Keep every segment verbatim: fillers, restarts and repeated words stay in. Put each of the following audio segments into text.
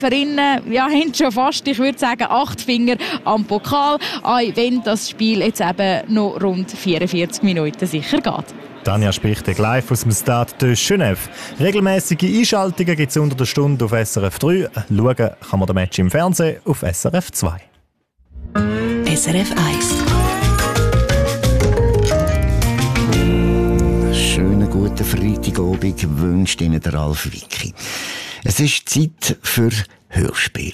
Verinnen ja, haben schon fast, ich würde sagen, acht Finger am Pokal, auch wenn das Spiel jetzt eben noch rund vierundvierzig Minuten sicher geht. Tanja Spichtek live aus dem Stade de Genève. Regelmäßige Einschaltungen gibt es unter der Stunde auf S R F drei. Schauen kann man den Match im Fernsehen auf S R F zwei. S R F eins. Schönen guten Freitagabend wünscht Ihnen der Ralf Wicki. Es ist Zeit für Hörspiel.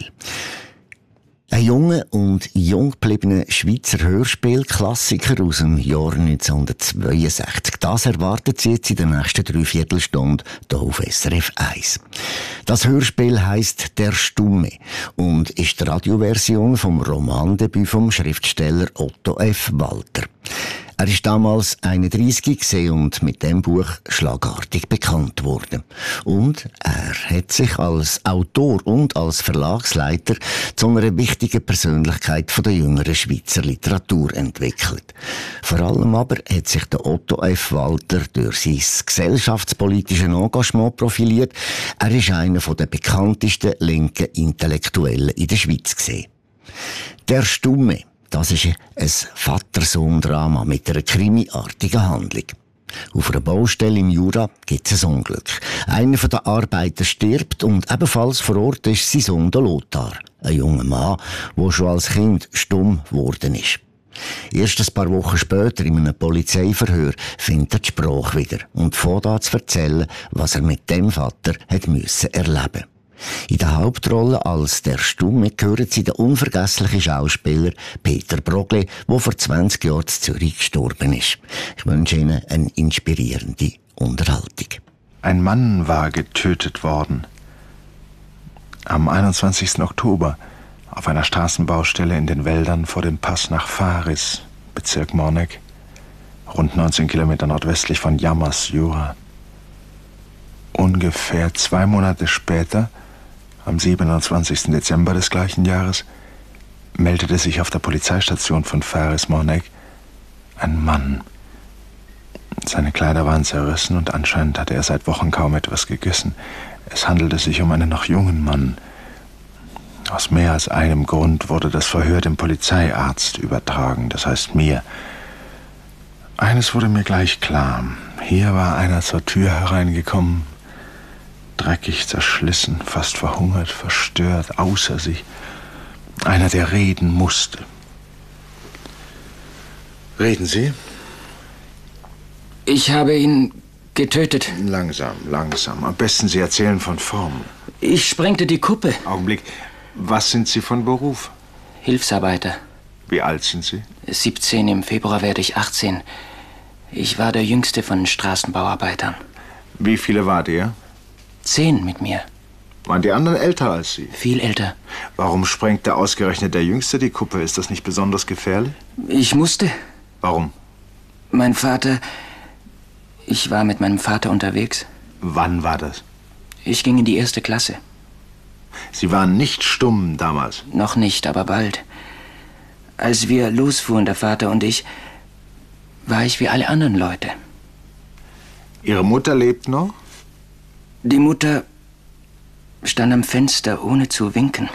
Ein junger und jung gebliebener Schweizer Hörspielklassiker aus dem Jahr neunzehnhundertzweiundsechzig. Das erwartet Sie jetzt in der nächsten Dreiviertelstunde hier auf S R F eins. Das Hörspiel heisst «Der Stumme» und ist die Radioversion vom Romandebüt vom Schriftsteller Otto F. Walter. Er war damals einunddreissig und mit dem Buch schlagartig bekannt worden. Und er hat sich als Autor und als Verlagsleiter zu einer wichtigen Persönlichkeit von der jüngeren Schweizer Literatur entwickelt. Vor allem aber hat sich der Otto F. Walter durch sein gesellschaftspolitisches Engagement profiliert. Er ist einer der bekanntesten linken Intellektuellen in der Schweiz gewesen. «Der Stumme». Das ist ein Vater-Sohn-Drama mit einer krimiartigen Handlung. Auf einer Baustelle im Jura gibt es ein Unglück. Einer der Arbeiter stirbt und ebenfalls vor Ort ist sein Sohn der Lothar, ein junger Mann, der schon als Kind stumm geworden ist. Erst ein paar Wochen später in einem Polizeiverhör findet er die Sprache wieder und fängt an zu erzählen, was er mit dem Vater hat müssen erleben. In der Hauptrolle als «Der Stumme» gehören sie der unvergessliche Schauspieler Peter Brogle, der vor zwanzig Jahren in Zürich gestorben ist. Ich wünsche Ihnen eine inspirierende Unterhaltung. Ein Mann war getötet worden. Am einundzwanzigsten Oktober auf einer Straßenbaustelle in den Wäldern vor dem Pass nach Faris, Bezirk Morneck, rund neunzehn Kilometer nordwestlich von Jammers, Jura. Ungefähr zwei Monate später, am siebenundzwanzigsten Dezember des gleichen Jahres, meldete sich auf der Polizeistation von Faris-Morneck ein Mann. Seine Kleider waren zerrissen und anscheinend hatte er seit Wochen kaum etwas gegessen. Es handelte sich um einen noch jungen Mann. Aus mehr als einem Grund wurde das Verhör dem Polizeiarzt übertragen, das heißt mir. Eines wurde mir gleich klar. Hier war einer zur Tür hereingekommen, dreckig, zerschlissen, fast verhungert, verstört, außer sich. Einer, der reden musste. Reden Sie? Ich habe ihn getötet. Langsam, langsam. Am besten Sie erzählen von vorn. Ich sprengte die Kuppe. Augenblick. Was sind Sie von Beruf? Hilfsarbeiter. Wie alt sind Sie? siebzehn, im Februar werde ich achtzehn. Ich war der jüngste von Straßenbauarbeitern. Wie viele wart ihr? Zehn mit mir. Waren die anderen älter als Sie? Viel älter. Warum sprengte ausgerechnet der Jüngste die Kuppe? Ist das nicht besonders gefährlich? Ich musste. Warum? Mein Vater... Ich war mit meinem Vater unterwegs. Wann war das? Ich ging in die erste Klasse. Sie waren nicht stumm damals? Noch nicht, aber bald. Als wir losfuhren, der Vater und ich, war ich wie alle anderen Leute. Ihre Mutter lebt noch? Die Mutter stand am Fenster, ohne zu winken.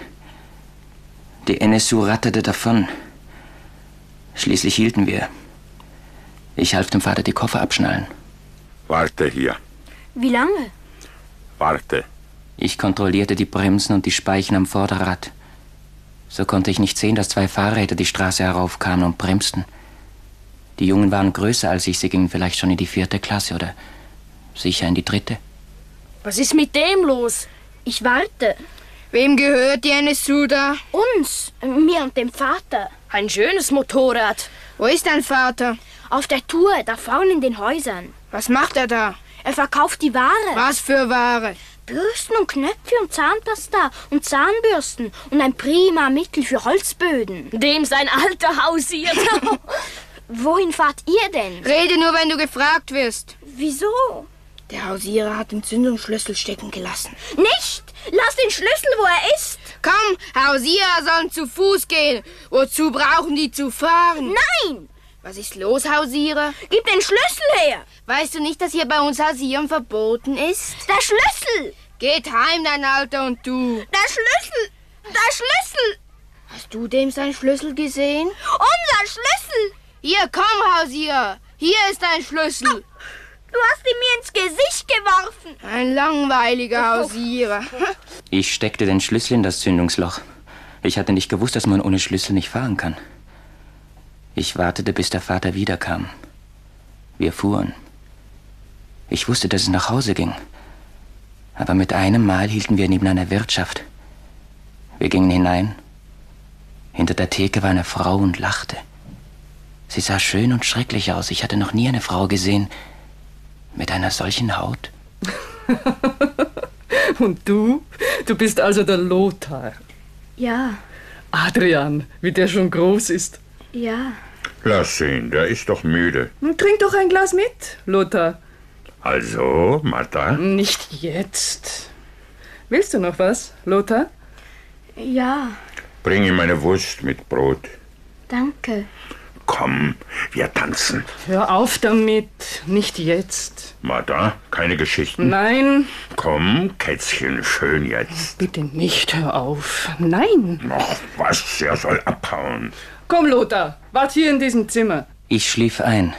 Die N S U ratterte davon. Schließlich hielten wir. Ich half dem Vater die Koffer abschnallen. Warte hier. Wie lange? Warte. Ich kontrollierte die Bremsen und die Speichen am Vorderrad. So konnte ich nicht sehen, dass zwei Fahrräder die Straße heraufkamen und bremsten. Die Jungen waren größer als ich, sie gingen vielleicht schon in die vierte Klasse oder sicher in die dritte. Was ist mit dem los? Ich warte. Wem gehört die N S U da? Uns, mir und dem Vater. Ein schönes Motorrad. Wo ist dein Vater? Auf der Tour, da vorne in den Häusern. Was macht er da? Er verkauft die Ware. Was für Ware? Bürsten und Knöpfe und Zahnpasta und Zahnbürsten und ein prima Mittel für Holzböden. Dem sein Alter hausiert. Wohin fahrt ihr denn? Rede nur, wenn du gefragt wirst. Wieso? Der Hausierer hat den Zündungsschlüssel stecken gelassen. Nicht! Lass den Schlüssel, wo er ist! Komm, Hausierer sollen zu Fuß gehen. Wozu brauchen die zu fahren? Nein! Was ist los, Hausierer? Gib den Schlüssel her! Weißt du nicht, dass hier bei uns Hausieren verboten ist? Der Schlüssel! Geht heim, dein Alter und du. Der Schlüssel! Der Schlüssel! Hast du dem seinen Schlüssel gesehen? Unser Schlüssel! Hier, komm, Hausierer. Hier ist dein Schlüssel. Du hast ihn mir ins Gesicht geworfen. Ein langweiliger Hausierer. Ich steckte den Schlüssel in das Zündungsloch. Ich hatte nicht gewusst, dass man ohne Schlüssel nicht fahren kann. Ich wartete, bis der Vater wiederkam. Wir fuhren. Ich wusste, dass es nach Hause ging. Aber mit einem Mal hielten wir neben einer Wirtschaft. Wir gingen hinein. Hinter der Theke war eine Frau und lachte. Sie sah schön und schrecklich aus. Ich hatte noch nie eine Frau gesehen mit einer solchen Haut. Und du? Du bist also der Lothar. Ja. Adrian, wie der schon groß ist. Ja. Lass ihn, der ist doch müde. Trink doch ein Glas mit, Lothar. Also, Martha? Nicht jetzt. Willst du noch was, Lothar? Ja. Bring ihm eine Wurst mit Brot. Danke. Komm, wir tanzen. Hör auf damit, nicht jetzt. Martha, keine Geschichten? Nein. Komm, Kätzchen, schön jetzt. Bitte nicht, hör auf. Nein. Noch was, er soll abhauen. Komm, Lothar, wart hier in diesem Zimmer. Ich schlief ein.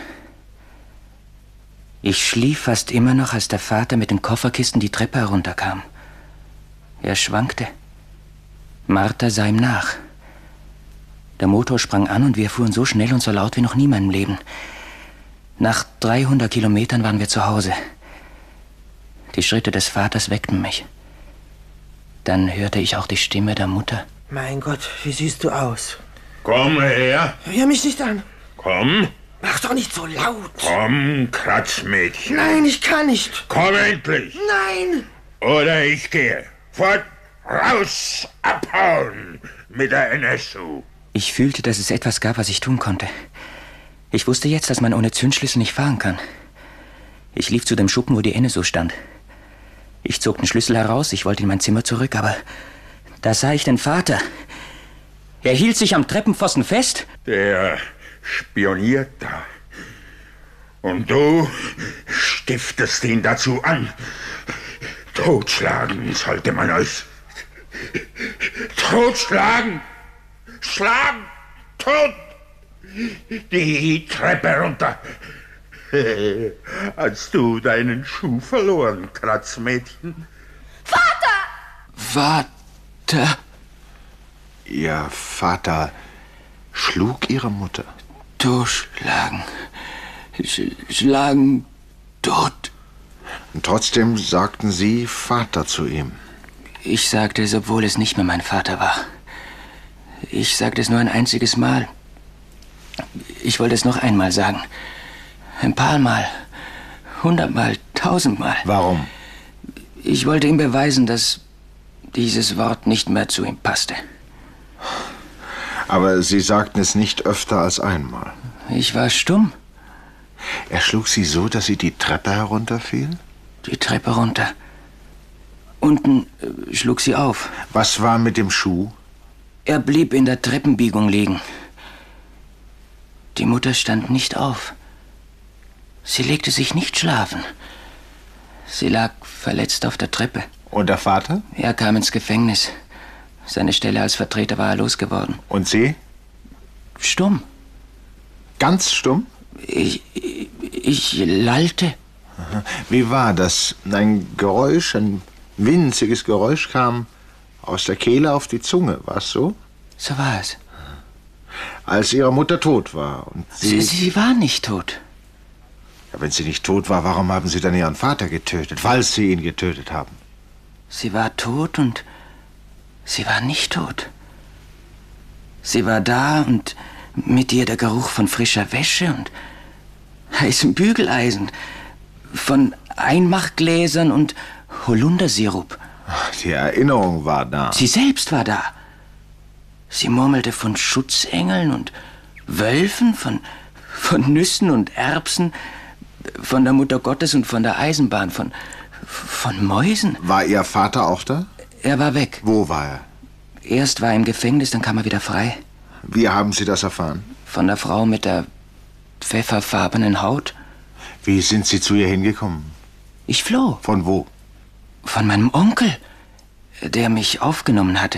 Ich schlief fast immer noch, als der Vater mit den Kofferkisten die Treppe herunterkam. Er schwankte. Martha sah ihm nach. Der Motor sprang an und wir fuhren so schnell und so laut wie noch nie in meinem Leben. Nach dreihundert Kilometern waren wir zu Hause. Die Schritte des Vaters weckten mich. Dann hörte ich auch die Stimme der Mutter. Mein Gott, wie siehst du aus? Komm her. Hör mich nicht an. Komm. Mach doch nicht so laut. Komm, Kratzmädchen. Nein, ich kann nicht. Komm endlich. Nein. Oder ich gehe. Fort, raus, abhauen mit der N S U. Ich fühlte, dass es etwas gab, was ich tun konnte. Ich wusste jetzt, dass man ohne Zündschlüssel nicht fahren kann. Ich lief zu dem Schuppen, wo die N S U stand. Ich zog den Schlüssel heraus, ich wollte in mein Zimmer zurück, aber da sah ich den Vater. Er hielt sich am Treppenpfosten fest. Der spioniert da. Und du stiftest ihn dazu an. Totschlagen sollte man euch. Totschlagen! Schlagen! Tot! Die Treppe runter. Hast du deinen Schuh verloren, Kratzmädchen? Vater! Vater? Ihr Vater schlug Ihre Mutter? Totschlagen. Sch schlagen. Tot. Und trotzdem sagten Sie Vater zu ihm? Ich sagte es, obwohl es nicht mehr mein Vater war. Ich sagte es nur ein einziges Mal. Ich wollte es noch einmal sagen. Ein paar Mal. Hundertmal. Tausendmal. Warum? Ich wollte ihm beweisen, dass dieses Wort nicht mehr zu ihm passte. Aber Sie sagten es nicht öfter als einmal. Ich war stumm. Er schlug Sie so, dass Sie die Treppe herunterfielen? Die Treppe runter. Unten äh, schlug sie auf. Was war mit dem Schuh? Er blieb in der Treppenbiegung liegen. Die Mutter stand nicht auf. Sie legte sich nicht schlafen. Sie lag verletzt auf der Treppe. Und der Vater? Er kam ins Gefängnis. Seine Stelle als Vertreter war er losgeworden. Und Sie? Stumm. Ganz stumm? Ich, ich, ich lallte. Aha. Wie war das? Ein Geräusch, ein winziges Geräusch kam aus der Kehle auf die Zunge. War es so? So war es. Als Ihre Mutter tot war und Sie... Sie, sie war nicht tot. Ja, wenn sie nicht tot war, warum haben Sie dann Ihren Vater getötet, falls Sie ihn getötet haben? Sie war tot und sie war nicht tot. Sie war da und mit ihr der Geruch von frischer Wäsche und heißem Bügeleisen, von Einmachgläsern und Holundersirup. Die Erinnerung war da. Sie selbst war da. Sie murmelte von Schutzengeln und Wölfen, von, von Nüssen und Erbsen, von der Mutter Gottes und von der Eisenbahn, von, von Mäusen. War Ihr Vater auch da? Er war weg. Wo war er? Erst war er im Gefängnis, dann kam er wieder frei. Wie haben Sie das erfahren? Von der Frau mit der pfefferfarbenen Haut. Wie sind Sie zu ihr hingekommen? Ich floh. Von wo? Von meinem Onkel, der mich aufgenommen hatte.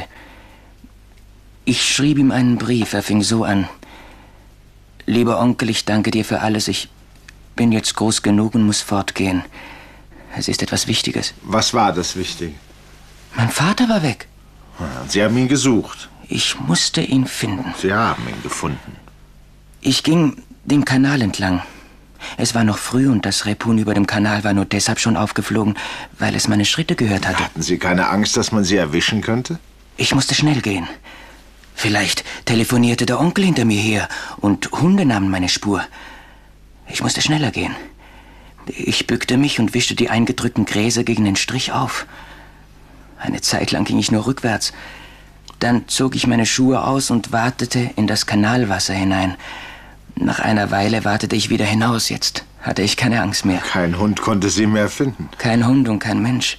Ich schrieb ihm einen Brief, er fing so an. Lieber Onkel, ich danke dir für alles. Ich bin jetzt groß genug und muss fortgehen. Es ist etwas Wichtiges. Was war das Wichtige? Mein Vater war weg. Sie haben ihn gesucht. Ich musste ihn finden. Sie haben ihn gefunden. Ich ging den Kanal entlang. Es war noch früh und das Rebhuhn über dem Kanal war nur deshalb schon aufgeflogen, weil es meine Schritte gehört hatte. Hatten Sie keine Angst, dass man Sie erwischen könnte? Ich musste schnell gehen. Vielleicht telefonierte der Onkel hinter mir her und Hunde nahmen meine Spur. Ich musste schneller gehen. Ich bückte mich und wischte die eingedrückten Gräser gegen den Strich auf. Eine Zeit lang ging ich nur rückwärts. Dann zog ich meine Schuhe aus und watete in das Kanalwasser hinein. Nach einer Weile watete ich wieder hinaus. Jetzt hatte ich keine Angst mehr. Kein Hund konnte Sie mehr finden. Kein Hund und kein Mensch.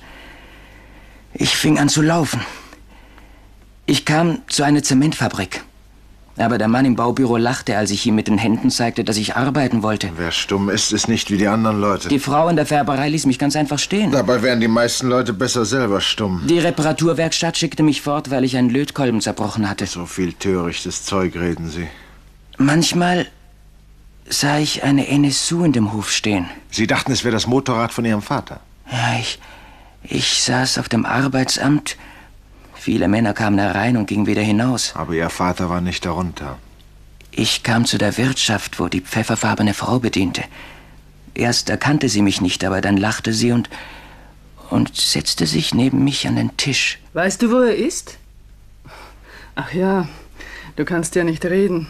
Ich fing an zu laufen. Ich kam zu einer Zementfabrik. Aber der Mann im Baubüro lachte, als ich ihm mit den Händen zeigte, dass ich arbeiten wollte. Wer stumm ist, ist nicht wie die anderen Leute. Die Frau in der Färberei ließ mich ganz einfach stehen. Dabei wären die meisten Leute besser selber stumm. Die Reparaturwerkstatt schickte mich fort, weil ich einen Lötkolben zerbrochen hatte. So viel törichtes Zeug reden Sie. Manchmal sah ich eine N S U in dem Hof stehen. Sie dachten, es wäre das Motorrad von Ihrem Vater? Ja, ich, ich saß auf dem Arbeitsamt. Viele Männer kamen herein und gingen wieder hinaus. Aber Ihr Vater war nicht darunter. Ich kam zu der Wirtschaft, wo die pfefferfarbene Frau bediente. Erst erkannte sie mich nicht, aber dann lachte sie und, und setzte sich neben mich an den Tisch. Weißt du, wo er ist? Ach ja, du kannst ja nicht reden.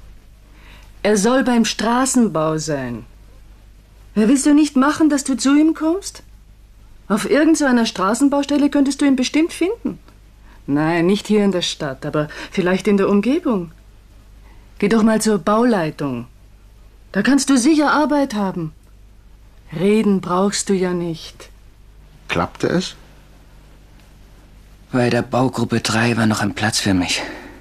Er soll beim Straßenbau sein. Ja, willst du nicht machen, dass du zu ihm kommst? Auf irgendeiner Straßenbaustelle könntest du ihn bestimmt finden. Nein, nicht hier in der Stadt, aber vielleicht in der Umgebung. Geh doch mal zur Bauleitung. Da kannst du sicher Arbeit haben. Reden brauchst du ja nicht. Klappte es? Bei der Baugruppe drei war noch ein Platz für mich.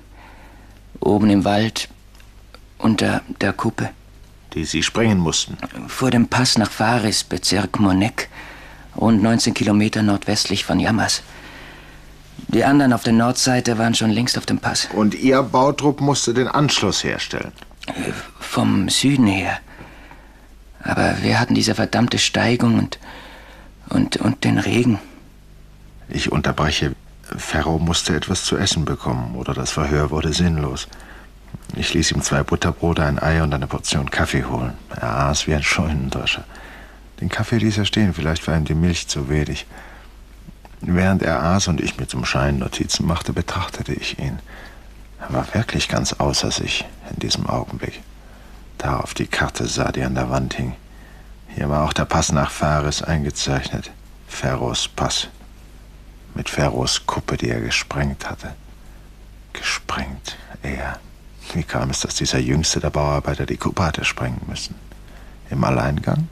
Oben im Wald, unter der Kuppe. Die Sie sprengen mussten? Vor dem Pass nach Faris, Bezirk Monek, rund neunzehn Kilometer nordwestlich von Yamas. Die anderen auf der Nordseite waren schon längst auf dem Pass. Und Ihr Bautrupp musste den Anschluss herstellen? Vom Süden her. Aber wir hatten diese verdammte Steigung und, und, und den Regen. Ich unterbreche. Ferro musste etwas zu essen bekommen, oder das Verhör wurde sinnlos. Ich ließ ihm zwei Butterbrote, ein Ei und eine Portion Kaffee holen. Er aß wie ein Scheunendrescher. Den Kaffee ließ er stehen, vielleicht war ihm die Milch zu wenig. Während er aß und ich mir zum Schein Notizen machte, betrachtete ich ihn. Er war wirklich ganz außer sich in diesem Augenblick. Da auf die Karte sah, die an der Wand hing. Hier war auch der Pass nach Faris eingezeichnet. Ferros Pass. Mit Ferros Kuppe, die er gesprengt hatte. Gesprengt, er. Wie kam es, dass dieser jüngste der Bauarbeiter die Kuppe hatte sprengen müssen? Im Alleingang?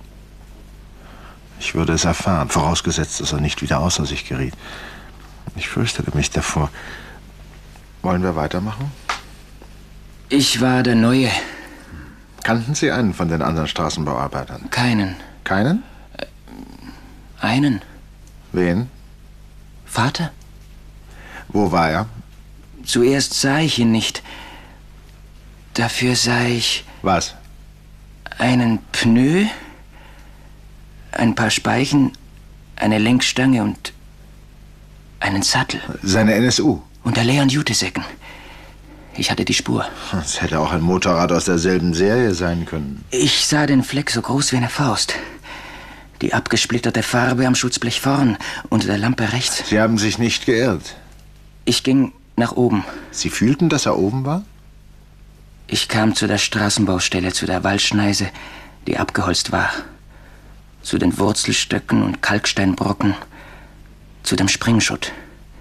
Ich würde es erfahren, vorausgesetzt, dass er nicht wieder außer sich geriet. Ich fürchtete mich davor. Wollen wir weitermachen? Ich war der Neue. Kannten Sie einen von den anderen Straßenbauarbeitern? Keinen. Keinen? Äh, einen. Wen? Vater. Wo war er? Zuerst sah ich ihn nicht. Dafür sah ich... Was? Einen Pneu, ein paar Speichen, eine Lenkstange und einen Sattel. Seine N S U? Und der Leon Jutesäcken. Ich hatte die Spur. Es hätte auch ein Motorrad aus derselben Serie sein können. Ich sah den Fleck so groß wie eine Faust. Die abgesplitterte Farbe am Schutzblech vorn, unter der Lampe rechts. Sie haben sich nicht geirrt. Ich ging nach oben. Sie fühlten, dass er oben war? Ich kam zu der Straßenbaustelle, zu der Waldschneise, die abgeholzt war. Zu den Wurzelstöcken und Kalksteinbrocken, zu dem Springschutt.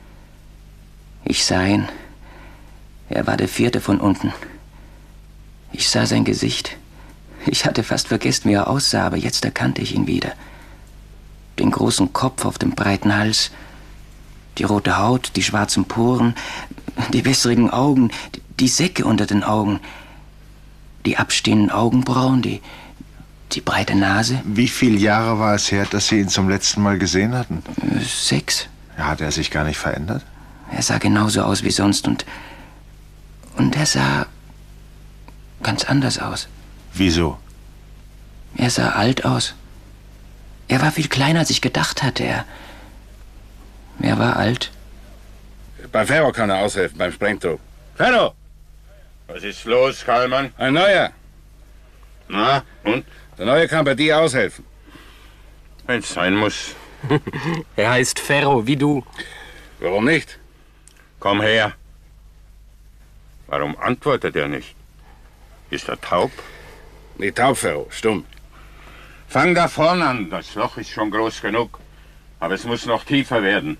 Ich sah ihn. Er war der vierte von unten. Ich sah sein Gesicht. Ich hatte fast vergessen, wie er aussah, aber jetzt erkannte ich ihn wieder. Den großen Kopf auf dem breiten Hals, die rote Haut, die schwarzen Poren, die wässrigen Augen, die Säcke unter den Augen, die abstehenden Augenbrauen, die, die breite Nase. Wie viele Jahre war es her, dass Sie ihn zum letzten Mal gesehen hatten? Sechs. Hat er sich gar nicht verändert? Er sah genauso aus wie sonst und... Und er sah ganz anders aus. Wieso? Er sah alt aus. Er war viel kleiner, als ich gedacht hatte. Er... Er war alt. Beim Ferro kann er aushelfen, beim Sprengtrupp. Ferro! Was ist los, Kallmann? Ein neuer. Na, und? Der Neue kann bei dir aushelfen. Wenn's sein muss. Er heißt Ferro, wie du. Warum nicht? Komm her. Warum antwortet er nicht? Ist er taub? Nicht taub, Ferro, stumm. Fang da vorne an. Das Loch ist schon groß genug. Aber es muss noch tiefer werden.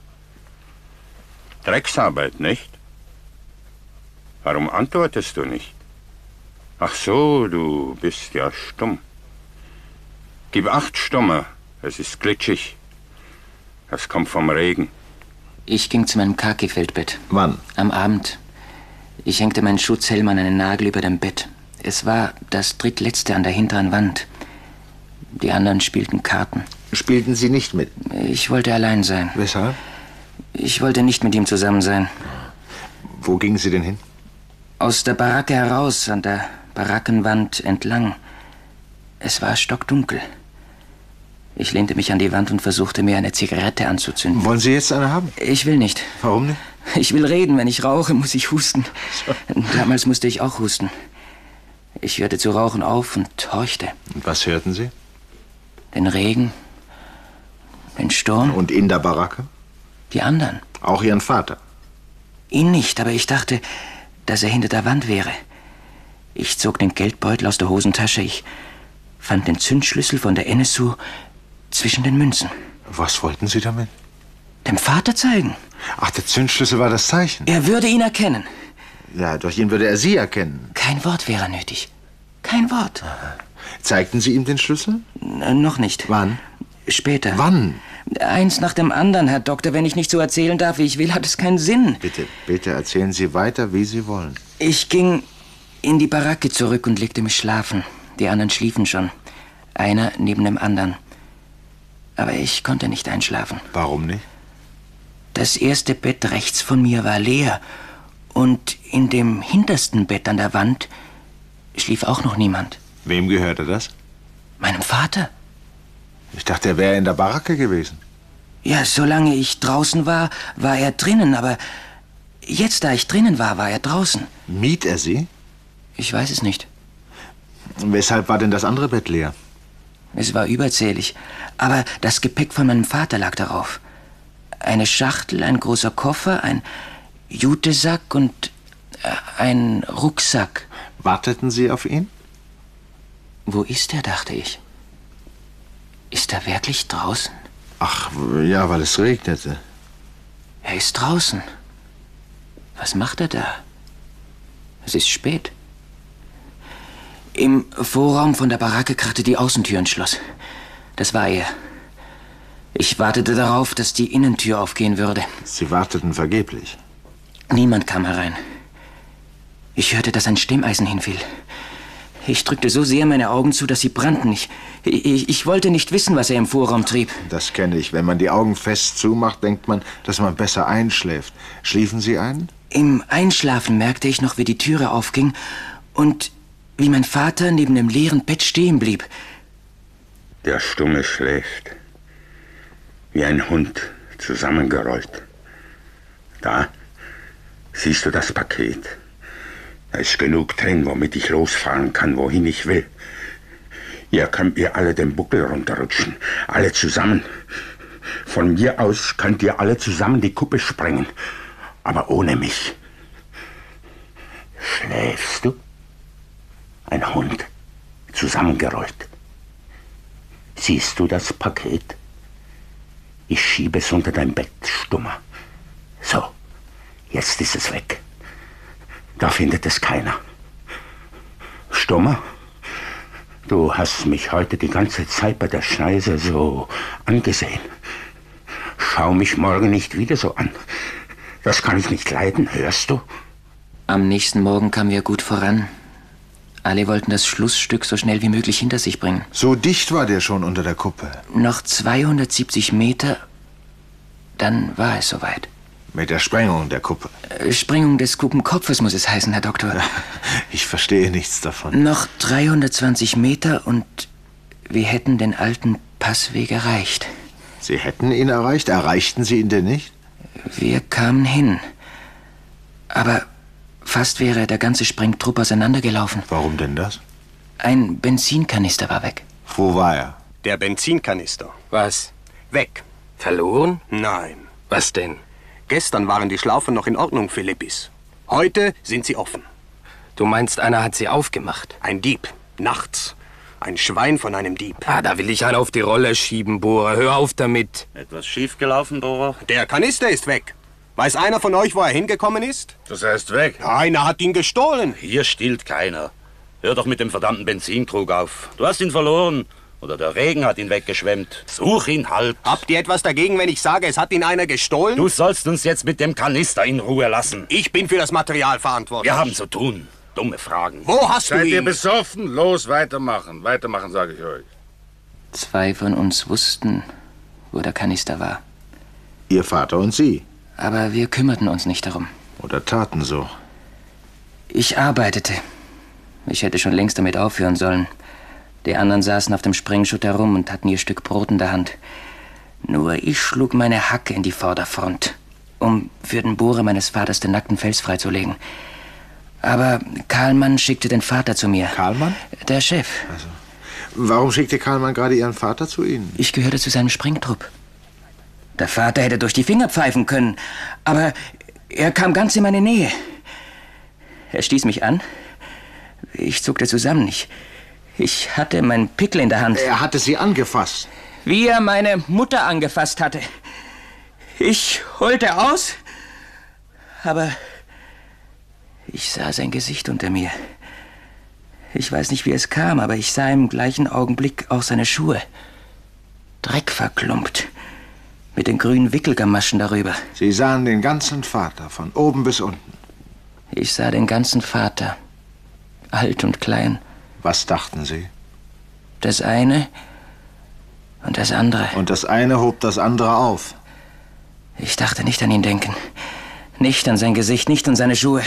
Drecksarbeit, nicht? Warum antwortest du nicht? Ach so, du bist ja stumm. Gib acht, Stummer. Es ist glitschig. Das kommt vom Regen. Ich ging zu meinem Khaki-Feldbett. Wann? Am Abend. Ich hängte meinen Schutzhelm an einen Nagel über dem Bett. Es war das drittletzte an der hinteren Wand. Die anderen spielten Karten. Spielten Sie nicht mit? Ich wollte allein sein. Weshalb? Ich wollte nicht mit ihm zusammen sein. Wo gingen Sie denn hin? Aus der Baracke heraus, an der Barackenwand entlang. Es war stockdunkel. Ich lehnte mich an die Wand und versuchte, mir eine Zigarette anzuzünden. Wollen Sie jetzt eine haben? Ich will nicht. Warum nicht? Ich will reden. Wenn ich rauche, muss ich husten. So. Damals musste ich auch husten. Ich hörte zu rauchen auf und horchte. Und was hörten Sie? Den Regen, den Sturm. Und in der Baracke? Die anderen. Auch Ihren Vater? Ihn nicht, aber ich dachte, dass er hinter der Wand wäre. Ich zog den Geldbeutel aus der Hosentasche. Ich fand den Zündschlüssel von der N S U zwischen den Münzen. Was wollten Sie damit? Dem Vater zeigen. Ach, der Zündschlüssel war das Zeichen. Er würde ihn erkennen. Ja, durch ihn würde er Sie erkennen. Kein Wort wäre nötig. Kein Wort. Aha. Zeigten Sie ihm den Schlüssel? N- noch nicht. Wann? Später. Wann? Eins nach dem anderen, Herr Doktor. Wenn ich nicht so erzählen darf, wie ich will, hat es keinen Sinn. Bitte, bitte erzählen Sie weiter, wie Sie wollen. Ich ging in die Baracke zurück und legte mich schlafen. Die anderen schliefen schon. Einer neben dem anderen. Aber ich konnte nicht einschlafen. Warum nicht? Das erste Bett rechts von mir war leer. Und in dem hintersten Bett an der Wand schlief auch noch niemand. Wem gehörte das? Meinem Vater. Ich dachte, er wäre in der Baracke gewesen. Ja, solange ich draußen war, war er drinnen. Aber jetzt, da ich drinnen war, war er draußen. Mied er Sie? Ich weiß es nicht. Weshalb war denn das andere Bett leer? Es war überzählig. Aber das Gepäck von meinem Vater lag darauf. Eine Schachtel, ein großer Koffer, ein Jutesack und äh, ein Rucksack. Warteten Sie auf ihn? Wo ist er, dachte ich. Ist er wirklich draußen? Ach, ja, weil es regnete. Er ist draußen. Was macht er da? Es ist spät. Im Vorraum von der Baracke krachte die Außentür ins Schloss. Das war er. Ich wartete darauf, dass die Innentür aufgehen würde. Sie warteten vergeblich. Niemand kam herein. Ich hörte, dass ein Stemmeisen hinfiel. Ich drückte so sehr meine Augen zu, dass sie brannten. Ich, ich, ich wollte nicht wissen, was er im Vorraum trieb. Das kenne ich. Wenn man die Augen fest zumacht, denkt man, dass man besser einschläft. Schliefen Sie ein? Im Einschlafen merkte ich noch, wie die Türe aufging und wie mein Vater neben dem leeren Bett stehen blieb. Der Stumme schläft. Wie ein Hund, zusammengerollt. Da siehst du das Paket. Da ist genug drin, womit ich losfahren kann, wohin ich will. Ihr könnt mir alle den Buckel runterrutschen. Alle zusammen. Von mir aus könnt ihr alle zusammen die Kuppe sprengen. Aber ohne mich. Schläfst du? Ein Hund, zusammengerollt. Siehst du das Paket? Ich schiebe es unter dein Bett, Stummer. So, jetzt ist es weg. Da findet es keiner. Stummer, du hast mich heute die ganze Zeit bei der Schneise so angesehen. Schau mich morgen nicht wieder so an. Das kann ich nicht leiden, hörst du? Am nächsten Morgen kamen wir gut voran. Alle wollten das Schlussstück so schnell wie möglich hinter sich bringen. So dicht war der schon unter der Kuppe. Noch zweihundertsiebzig Meter, dann war es soweit. Mit der Sprengung der Kuppe. Äh, Sprengung des Kuppenkopfes muss es heißen, Herr Doktor. Ich verstehe nichts davon. Noch dreihundertzwanzig Meter und wir hätten den alten Passweg erreicht. Sie hätten ihn erreicht? Erreichten Sie ihn denn nicht? Wir kamen hin. Aber fast wäre der ganze Sprengtrupp auseinandergelaufen. Warum denn das? Ein Benzinkanister war weg. Wo war er? Der Benzinkanister. Was? Weg. Verloren? Nein. Was denn? Gestern waren die Schlaufen noch in Ordnung, Philippis. Heute sind sie offen. Du meinst, einer hat sie aufgemacht? Ein Dieb. Nachts. Ein Schwein von einem Dieb. Ah, da will ich einen auf die Rolle schieben, Bohrer. Hör auf damit. Etwas schiefgelaufen, Bohrer? Der Kanister ist weg. Weiß einer von euch, wo er hingekommen ist? Das heißt weg? Einer hat ihn gestohlen. Hier stiehlt keiner. Hör doch mit dem verdammten Benzinkrug auf. Du hast ihn verloren. Oder der Regen hat ihn weggeschwemmt. Such ihn halt. Habt ihr etwas dagegen, wenn ich sage, es hat ihn einer gestohlen? Du sollst uns jetzt mit dem Kanister in Ruhe lassen. Ich bin für das Material verantwortlich. Wir haben zu tun. Dumme Fragen. Wo hast Seid du ihn? ihr besoffen? Los, weitermachen. Weitermachen, sage ich euch. Zwei von uns wussten, wo der Kanister war. Ihr Vater und Sie? Aber wir kümmerten uns nicht darum. Oder taten so? Ich arbeitete. Ich hätte schon längst damit aufhören sollen. Die anderen saßen auf dem Sprengschutt herum und hatten ihr Stück Brot in der Hand. Nur ich schlug meine Hacke in die Vorderfront, um für den Bohrer meines Vaters den nackten Fels freizulegen. Aber Karlmann schickte den Vater zu mir. Karlmann? Der Chef. Also, warum schickte Karlmann gerade Ihren Vater zu Ihnen? Ich gehörte zu seinem Sprengtrupp. Der Vater hätte durch die Finger pfeifen können, aber er kam ganz in meine Nähe. Er stieß mich an. Ich zuckte zusammen. Ich, ich hatte meinen Pickel in der Hand. Er hatte Sie angefasst. Wie er meine Mutter angefasst hatte. Ich holte aus, aber ich sah sein Gesicht unter mir. Ich weiß nicht, wie es kam, aber ich sah im gleichen Augenblick auch seine Schuhe. Dreckverklumpt. Mit den grünen Wickelgamaschen darüber. Sie sahen den ganzen Vater, von oben bis unten. Ich sah den ganzen Vater. Alt und klein. Was dachten Sie? Das eine und das andere. Und das eine hob das andere auf. Ich dachte nicht an ihn denken. Nicht an sein Gesicht, nicht an seine Schuhe.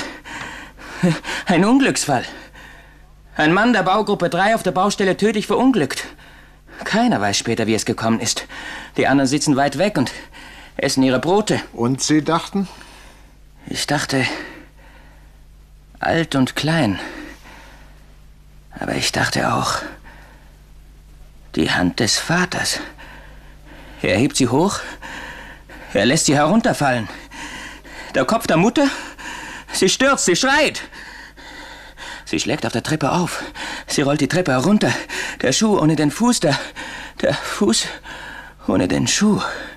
Ein Unglücksfall. Ein Mann der Baugruppe drei auf der Baustelle tödlich verunglückt. Keiner weiß später, wie es gekommen ist. Die anderen sitzen weit weg und essen ihre Brote. Und Sie dachten? Ich dachte, alt und klein. Aber ich dachte auch, die Hand des Vaters. Er hebt sie hoch, er lässt sie herunterfallen. Der Kopf der Mutter, sie stürzt, sie schreit. Sie schlägt auf der Treppe auf. Sie rollt die Treppe herunter. Der Schuh ohne den Fuß, der, der Fuß ohne den Schuh.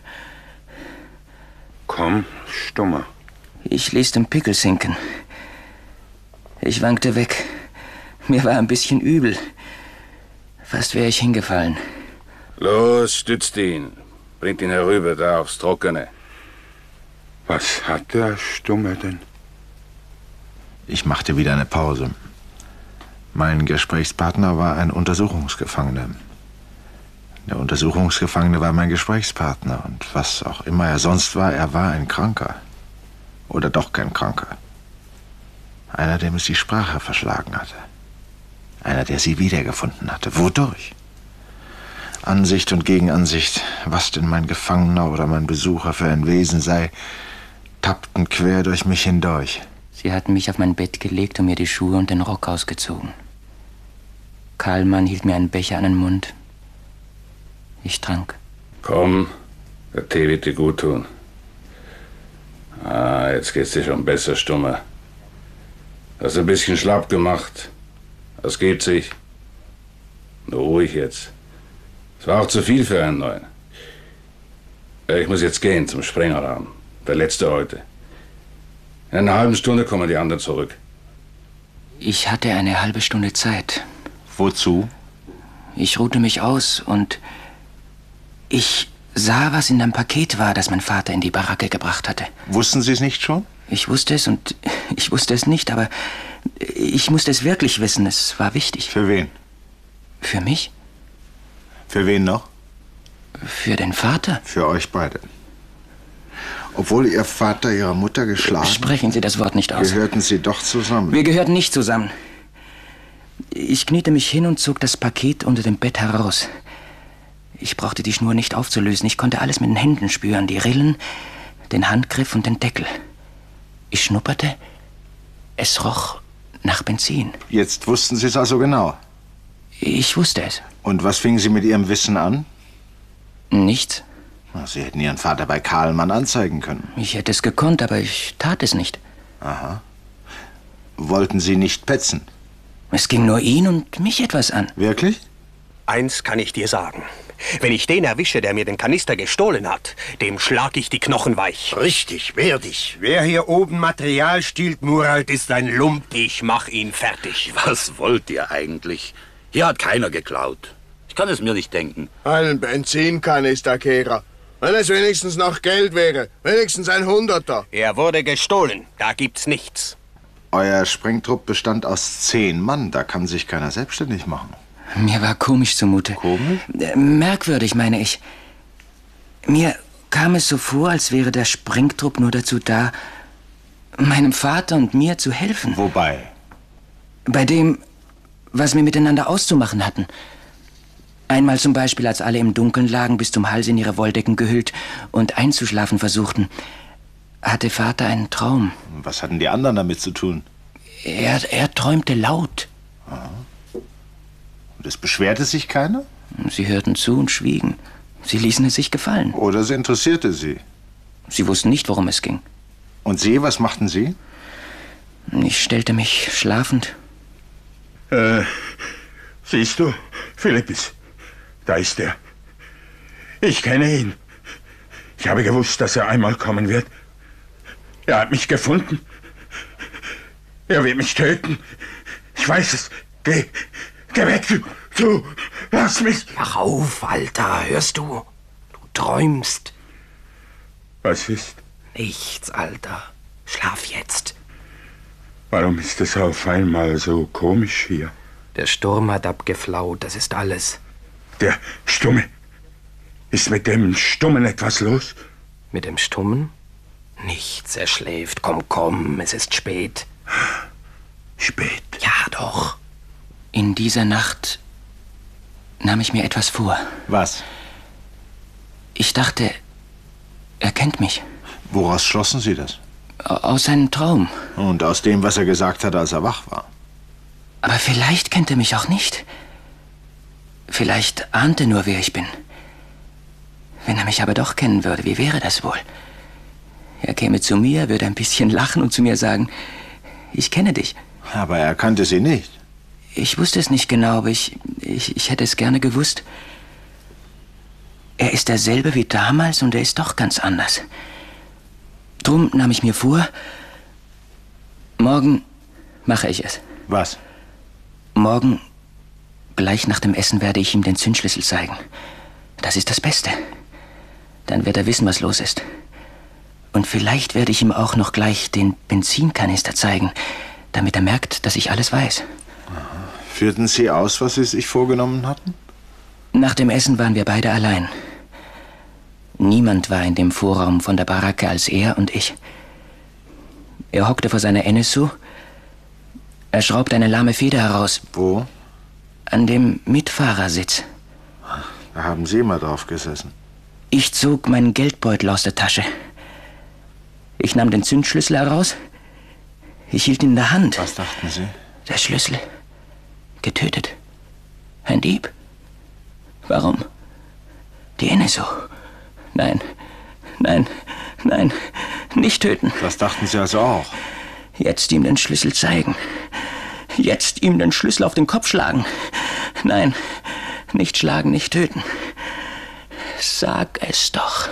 Komm, stummer. Ich ließ den Pickel sinken. Ich wankte weg. Mir war ein bisschen übel. Fast wäre ich hingefallen. Los, stützt ihn. Bringt ihn herüber, da aufs Trockene. Was hat der Stumme denn? Ich machte wieder eine Pause. Mein Gesprächspartner war ein Untersuchungsgefangener. Der Untersuchungsgefangene war mein Gesprächspartner. Und was auch immer er sonst war, er war ein Kranker. Oder doch kein Kranker. Einer, dem es die Sprache verschlagen hatte. Einer, der sie wiedergefunden hatte. Wodurch? Ansicht und Gegenansicht, was denn mein Gefangener oder mein Besucher für ein Wesen sei, tappten quer durch mich hindurch. Sie hatten mich auf mein Bett gelegt und mir die Schuhe und den Rock ausgezogen. Karlmann hielt mir einen Becher an den Mund. Ich trank. Komm, der Tee wird dir gut tun. Ah, jetzt geht's dir schon besser, Stummer. Hast ein bisschen schlapp gemacht. Das geht sich. Nur ruhig jetzt. Es war auch zu viel für einen Neuen. Ich muss jetzt gehen zum Sprengerraum. Der letzte heute. In einer halben Stunde kommen die anderen zurück. Ich hatte eine halbe Stunde Zeit. Wozu? Ich ruhte mich aus und ich sah, was in dem Paket war, das mein Vater in die Baracke gebracht hatte. Wussten Sie es nicht schon? Ich wusste es und ich wusste es nicht, aber ich musste es wirklich wissen. Es war wichtig. Für wen? Für mich? Für wen noch? Für den Vater. Für euch beide. Obwohl Ihr Vater Ihrer Mutter geschlagen... Sprechen Sie das Wort nicht aus. Gehörten Sie doch zusammen. Wir gehörten nicht zusammen. Ich kniete mich hin und zog das Paket unter dem Bett heraus. Ich brauchte die Schnur nicht aufzulösen. Ich konnte alles mit den Händen spüren. Die Rillen, den Handgriff und den Deckel. Ich schnupperte. Es roch nach Benzin. Jetzt wussten Sie es also genau? Ich wusste es. Und was fingen Sie mit Ihrem Wissen an? Nichts. Sie hätten Ihren Vater bei Kahlmann anzeigen können. Ich hätte es gekonnt, aber ich tat es nicht. Aha. Wollten Sie nicht petzen? Es ging nur ihn und mich etwas an. Wirklich? Eins kann ich dir sagen. Wenn ich den erwische, der mir den Kanister gestohlen hat, dem schlag ich die Knochen weich. Richtig, werde ich. Wer hier oben Material stiehlt, Murat, ist ein Lump. Ich mach ihn fertig. Was wollt ihr eigentlich? Hier hat keiner geklaut. Ich kann es mir nicht denken. Einen Benzinkanister, Kehrer. Wenn es wenigstens noch Geld wäre. Wenigstens ein Hunderter. Er wurde gestohlen. Da gibt's nichts. Euer Sprengtrupp bestand aus zehn Mann. Da kann sich keiner selbstständig machen. Mir war komisch zumute. Komisch? Äh, merkwürdig, meine ich. Mir kam es so vor, als wäre der Sprengtrupp nur dazu da, meinem Vater und mir zu helfen. Wobei? Bei dem, was wir miteinander auszumachen hatten. Einmal zum Beispiel, als alle im Dunkeln lagen, bis zum Hals in ihre Wolldecken gehüllt und einzuschlafen versuchten, hatte Vater einen Traum. Was hatten die anderen damit zu tun? Er, er träumte laut. Aha. Und es beschwerte sich keiner? Sie hörten zu und schwiegen. Sie ließen es sich gefallen. Oder es interessierte Sie? Sie wussten nicht, worum es ging. Und Sie, was machten Sie? Ich stellte mich schlafend. Äh, siehst du, Philippis, da ist er. Ich kenne ihn. Ich habe gewusst, dass er einmal kommen wird. Er hat mich gefunden. Er wird mich töten. Ich weiß es. Geh, geh weg, du, du, lass mich. Wach auf, Alter, hörst du? Du träumst. Was ist? Nichts, Alter. Schlaf jetzt. Warum ist es auf einmal so komisch hier? Der Sturm hat abgeflaut, das ist alles. Der Stumme. Ist mit dem Stummen etwas los? Mit dem Stummen? Nichts, er schläft. Komm, komm, es ist spät. Spät? Ja, doch. In dieser Nacht nahm ich mir etwas vor. Was? Ich dachte, er kennt mich. Woraus schlossen Sie das? Aus seinem Traum. Und aus dem, was er gesagt hat, als er wach war. Aber vielleicht kennt er mich auch nicht. Vielleicht ahnte nur, wer ich bin. Wenn er mich aber doch kennen würde, wie wäre das wohl? Er käme zu mir, würde ein bisschen lachen und zu mir sagen, ich kenne dich. Aber er kannte Sie nicht. Ich wusste es nicht genau, aber ich, ich, ich hätte es gerne gewusst. Er ist derselbe wie damals und er ist doch ganz anders. Drum nahm ich mir vor, morgen mache ich es. Was? Morgen, gleich nach dem Essen, werde ich ihm den Zündschlüssel zeigen. Das ist das Beste. Dann wird er wissen, was los ist. Und vielleicht werde ich ihm auch noch gleich den Benzinkanister zeigen, damit er merkt, dass ich alles weiß. Aha. Führten Sie aus, was Sie sich vorgenommen hatten? Nach dem Essen waren wir beide allein. Niemand war in dem Vorraum von der Baracke als er und ich. Er hockte vor seiner N S U. Er schraubte eine lahme Feder heraus. Wo? An dem Mitfahrersitz. Da haben Sie immer drauf gesessen. Ich zog meinen Geldbeutel aus der Tasche. Ich nahm den Zündschlüssel heraus. Ich hielt ihn in der Hand. Was dachten Sie? Der Schlüssel. Getötet. Ein Dieb. Warum? Die N S U. Nein, nein, nein, nicht töten. Das dachten Sie also auch? Jetzt ihm den Schlüssel zeigen. Jetzt ihm den Schlüssel auf den Kopf schlagen. Nein, nicht schlagen, nicht töten. Sag es doch.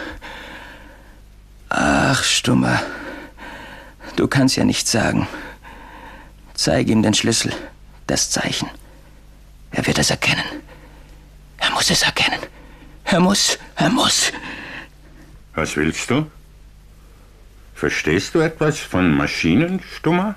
Ach, Stummer. Du kannst ja nichts sagen. Zeig ihm den Schlüssel, das Zeichen. Er wird es erkennen. Er muss es erkennen. Er muss, er muss. Was willst du? Verstehst du etwas von Maschinen, Stummer?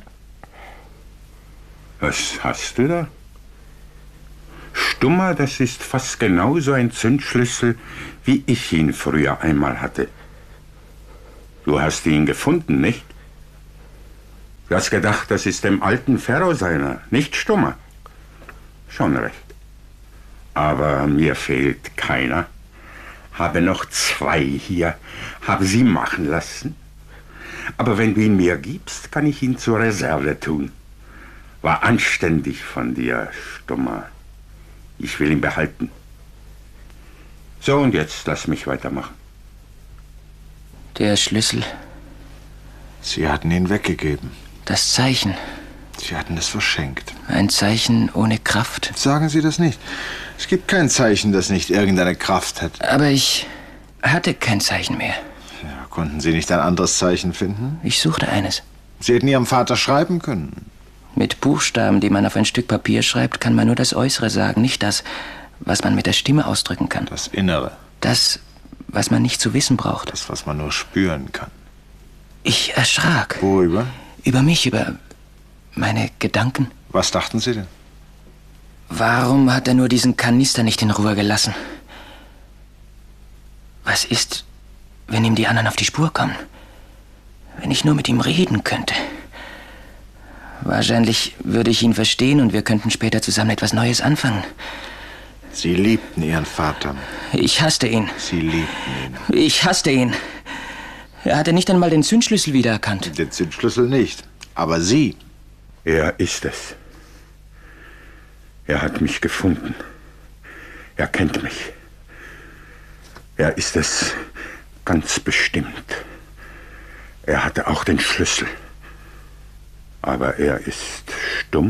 Was hast du da? Stummer, das ist fast genauso ein Zündschlüssel, wie ich ihn früher einmal hatte. Du hast ihn gefunden, nicht? Du hast gedacht, das ist dem alten Ferro seiner, nicht Stummer. Schon recht. Aber mir fehlt keiner. Habe noch zwei hier, habe sie machen lassen. Aber wenn du ihn mir gibst, kann ich ihn zur Reserve tun. War anständig von dir, Stummer. Ich will ihn behalten. So, und jetzt lass mich weitermachen. Der Schlüssel. Sie hatten ihn weggegeben. Das Zeichen. Sie hatten es verschenkt. Ein Zeichen ohne Kraft. Sagen Sie das nicht. Es gibt kein Zeichen, das nicht irgendeine Kraft hat. Aber ich hatte kein Zeichen mehr. Ja, konnten Sie nicht ein anderes Zeichen finden? Ich suchte eines. Sie hätten Ihrem Vater schreiben können. Mit Buchstaben, die man auf ein Stück Papier schreibt, kann man nur das Äußere sagen, nicht das, was man mit der Stimme ausdrücken kann. Das Innere. Das, was man nicht zu wissen braucht. Das, was man nur spüren kann. Ich erschrak. Worüber? Über mich, über meine Gedanken. Was dachten Sie denn? Warum hat er nur diesen Kanister nicht in Ruhe gelassen? Was ist, wenn ihm die anderen auf die Spur kommen? Wenn ich nur mit ihm reden könnte. Wahrscheinlich würde ich ihn verstehen und wir könnten später zusammen etwas Neues anfangen. Sie liebten Ihren Vater. Ich hasste ihn. Sie liebten ihn. Ich hasste ihn. Er hatte nicht einmal den Zündschlüssel wiedererkannt. Den Zündschlüssel nicht, aber Sie. Er ist es. Er hat mich gefunden. Er kennt mich. Er ist es ganz bestimmt. Er hatte auch den Schlüssel. Aber er ist stumm.